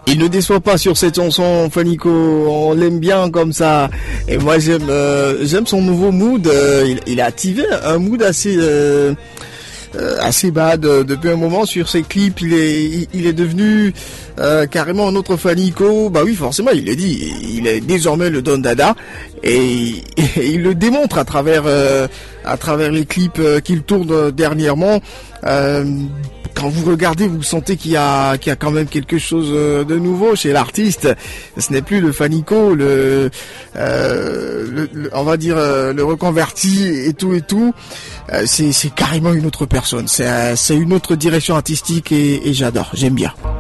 Il ne déçoit pas sur cette chanson, Fanico. On l'aime bien comme ça. Et moi, j'aime son nouveau mood. Il a activé un mood assez bad depuis un moment sur ses clips. Il est devenu carrément un autre Fanico. Bah oui, forcément, il l'a dit. Il est désormais le Don Dada et il le démontre à travers les clips qu'il tourne dernièrement. Quand vous regardez, vous sentez qu'il y a quand même quelque chose de nouveau chez l'artiste. Ce n'est plus le Fanico, on va dire le reconverti et tout. C'est carrément une autre personne. C'est une autre direction artistique et j'adore. J'aime bien.